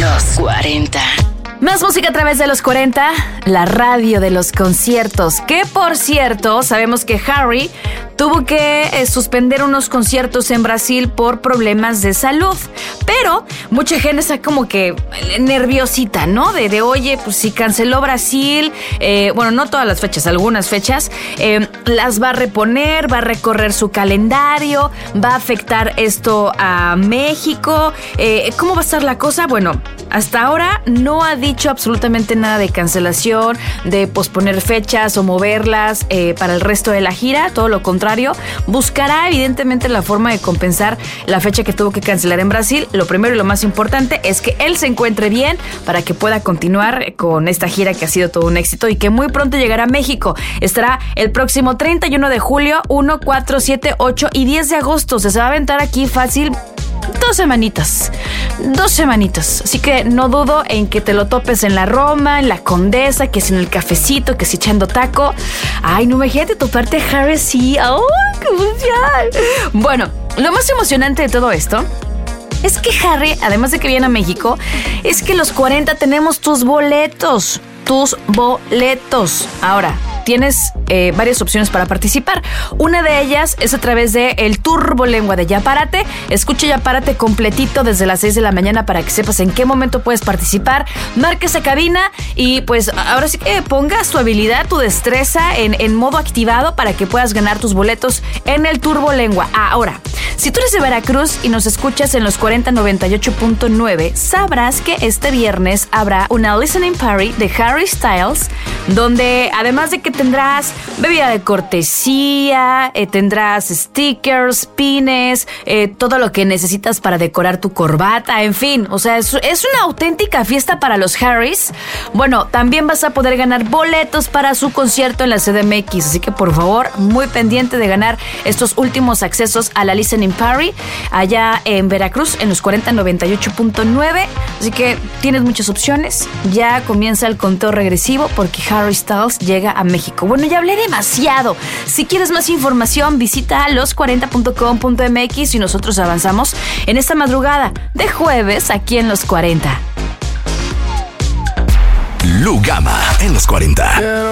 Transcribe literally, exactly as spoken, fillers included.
Los cuarenta. Más música a través de los cuarenta, la radio de los conciertos. Que por cierto, sabemos que Harry tuvo que eh, suspender unos conciertos en Brasil por problemas de salud. Pero mucha gente está como que nerviosita, ¿no? De, de oye, pues si canceló Brasil, eh, bueno, no todas las fechas, algunas fechas, eh, las va a reponer, va a recorrer su calendario, va a afectar esto a México. Eh, ¿Cómo va a estar la cosa? Bueno, hasta ahora no ha dicho absolutamente nada de cancelación, de posponer fechas o moverlas eh, para el resto de la gira. Todo lo contrario, buscará evidentemente la forma de compensar la fecha que tuvo que cancelar en Brasil. Lo primero y lo más importante es que él se encuentre bien para que pueda continuar con esta gira que ha sido todo un éxito y que muy pronto llegará a México. Estará el próximo treinta y uno de julio, uno, cuatro, siete, ocho y diez de agosto. Se va a aventar aquí fácil Dos semanitas, dos semanitas. Así que no dudo en que te lo topes en la Roma, en la Condesa, que es en el cafecito, que es echando taco. Ay, no, imagínate toparte a Harry así. ¡Ay, qué emoción! Bueno, lo más emocionante de todo esto es que Harry, además de que viene a México, es que los cuarenta tenemos tus boletos. Tus boletos. Ahora, tienes eh, varias opciones para participar. Una de ellas es a través de el Turbolengua de Ya Párate. Escucha Ya Párate completito desde las seis de la mañana para que sepas en qué momento puedes participar. Marca esa cabina y pues ahora sí que pongas tu habilidad, tu destreza en, en modo activado para que puedas ganar tus boletos en el Turbolengua. Ahora, si tú eres de Veracruz y nos escuchas en los cuarenta noventa y ocho punto nueve, sabrás que este viernes habrá una listening party de Harry Styles, donde además de que tendrás bebida de cortesía, eh, tendrás stickers, pines, eh, todo lo que necesitas para decorar tu corbata, en fin, o sea, es, es una auténtica fiesta para los Harrys. Bueno, también vas a poder ganar boletos para su concierto en la C D M X, así que por favor, muy pendiente de ganar estos últimos accesos a la listening party allá en Veracruz, en los cuarenta noventa y ocho punto nueve, así que tienes muchas opciones. Ya comienza el conteo regresivo porque Harry Styles llega a México. Bueno, ya hablé demasiado. Si quieres más información, visita los cuarenta punto com punto m x y nosotros avanzamos en esta madrugada de jueves aquí en Los cuarenta. Lu Gama en Los cuarenta.